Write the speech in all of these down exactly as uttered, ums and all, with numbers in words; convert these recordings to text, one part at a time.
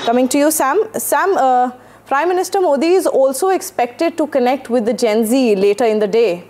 Coming to you, Sam. Sam, uh, Prime Minister Modi is also expected to connect with the Gen Z later in the day.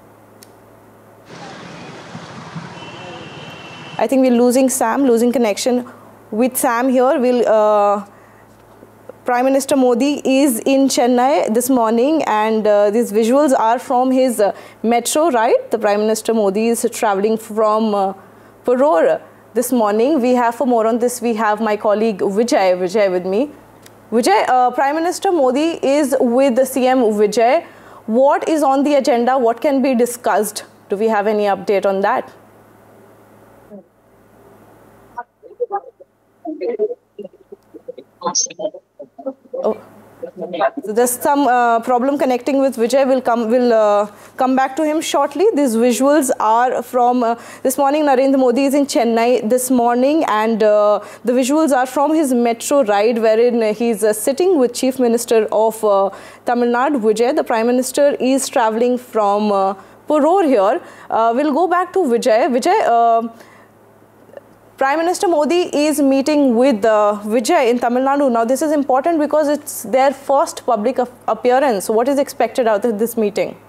I think we're losing Sam, losing connection with Sam here. We'll, uh, Prime Minister Modi is in Chennai this morning, and uh, these visuals are from his uh, metro, right? The Prime Minister Modi is traveling from uh, Paror this morning. We have, for more on this, we have my colleague Vijay, Vijay with me. Vijay, uh, Prime Minister Modi is with the C M Vijay. What is on the agenda? What can be discussed? Do we have any update on that? Oh. So there's some uh, problem connecting with Vijay. We'll come, we'll uh, come back to him shortly. These visuals are from uh, this morning. Narendra Modi is in Chennai this morning, and uh, the visuals are from his metro ride, wherein he's uh, sitting with Chief Minister of uh, Tamil Nadu, Vijay. The Prime Minister is traveling from uh, Paror here. Uh, we'll go back to Vijay. Vijay. Uh, Prime Minister Modi is meeting with uh, Vijay in Tamil Nadu. Now, this is important because it's their first public appearance. So what is expected out of this meeting?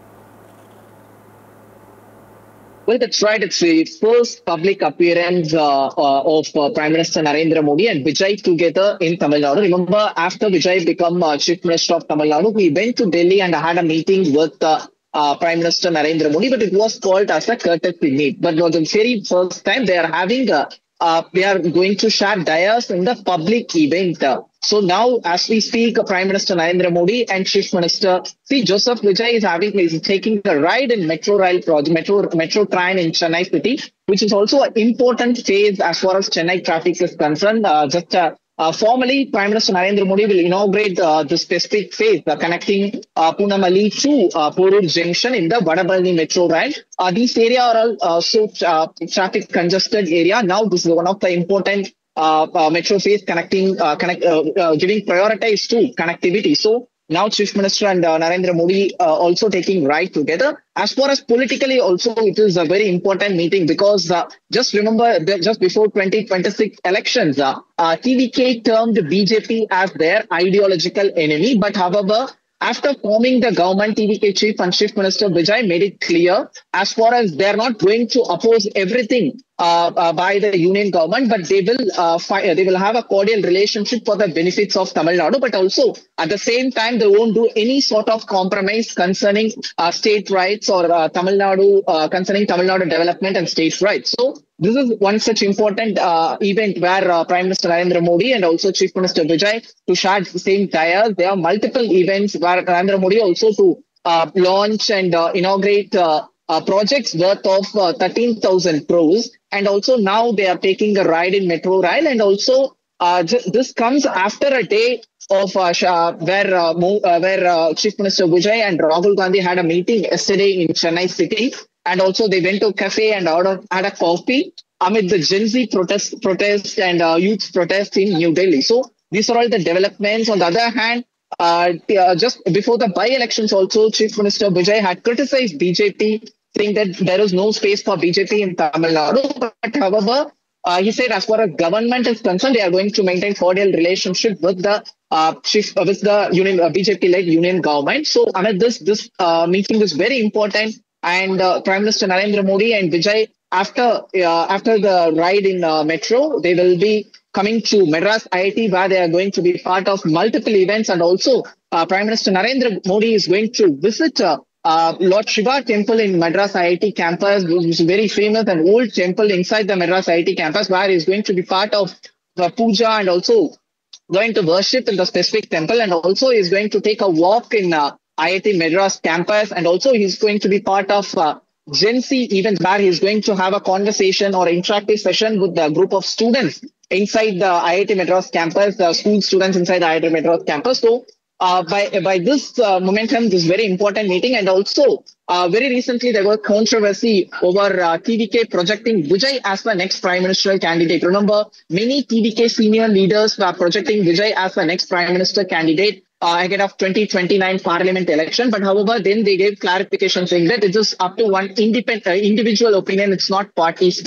Well, that's right. It's the first public appearance uh, uh, of uh, Prime Minister Narendra Modi and Vijay together in Tamil Nadu. Remember, after Vijay became uh, Chief Minister of Tamil Nadu, he went to Delhi and had a meeting with uh, uh, Prime Minister Narendra Modi, but it was called as a courtesy meet. But for the very first time, they are having a Uh, they are going to share dias in the public event. Uh, so now, as we speak, Prime Minister Narendra Modi and Chief Minister see Joseph Vijay is having is taking a ride in Metro Rail project, Metro Metro train in Chennai city, which is also an important phase as far as Chennai traffic is concerned. Uh, just uh, uh, formally, Prime Minister Narendra Modi will inaugurate uh, the specific phase uh, connecting uh, Punamali to uh, Porur Junction in the Vadabalni Metro Rail. Uh, these areas are all uh, so uh, traffic congested area. Now, this is one of the important uh, uh, metro phase connecting, uh, connect, uh, uh, giving priority to connectivity. So now Chief Minister and uh, Narendra Modi uh, also taking ride together. As far as politically also, it is a very important meeting because uh, just remember that just before twenty twenty-six elections, uh, uh, T V K termed B J P as their ideological enemy. But however, after forming the government, T V K Chief and Chief Minister Vijay made it clear as far as they are not going to oppose everything uh, uh, by the union government, but they will uh, fi- they will have a cordial relationship for the benefits of Tamil Nadu. But also at the same time, they won't do any sort of compromise concerning uh, state rights or uh, Tamil Nadu uh, concerning Tamil Nadu development and state rights. So this is one such important uh, event where uh, Prime Minister Narendra Modi and also Chief Minister Vijay to share the same dias. There are multiple events where Narendra Modi also to uh, launch and uh, inaugurate uh, uh, projects worth of uh, thirteen thousand crores. And also now they are taking a ride in Metro Rail. And also uh, this comes after a day of uh, where uh, uh, where uh, Chief Minister Vijay and Rahul Gandhi had a meeting yesterday in Chennai city. And also they went to a cafe and ordered, had a coffee amid the Gen Z protest, protest and uh, youth protest in New Delhi. So these are all the developments. On the other hand, uh, just before the by-elections also, Chief Minister Vijay had criticized B J P, saying that there is no space for B J P in Tamil Nadu. But however, uh, he said as far as government is concerned, they are going to maintain cordial relationship with the uh, chief, uh, with the union, uh, B J P-led union government. So amid this, this uh, meeting is very important. And uh, Prime Minister Narendra Modi and Vijay, after uh, after the ride in uh, Metro, they will be coming to Madras I I T, where they are going to be part of multiple events. And also, uh, Prime Minister Narendra Modi is going to visit uh, uh, Lord Shiva Temple in Madras I I T campus, which is a very famous and old temple inside the Madras I I T campus, where he is going to be part of the puja and also going to worship in the specific temple. And also, he is going to take a walk in Uh, I I T Madras campus, and also he's going to be part of uh, Gen Z event where he's going to have a conversation or interactive session with the group of students inside the I I T Madras campus, the school students inside the I I T Madras campus. So uh, by by this uh, momentum, this very important meeting, and also uh, very recently there was controversy over uh, T V K projecting Vijay as the next prime ministerial candidate. Remember, many T V K senior leaders were projecting Vijay as the next prime minister candidate Uh, ahead of twenty twenty-nine parliament election. But however, then they gave clarification saying that it is up to one independent uh, individual opinion. It's not party stand.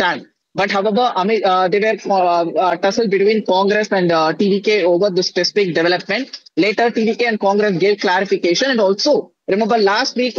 But however, I mean, uh, they were uh, uh, tussle between Congress and uh, T V K over this specific development. Later, T V K and Congress gave clarification, and also remember last week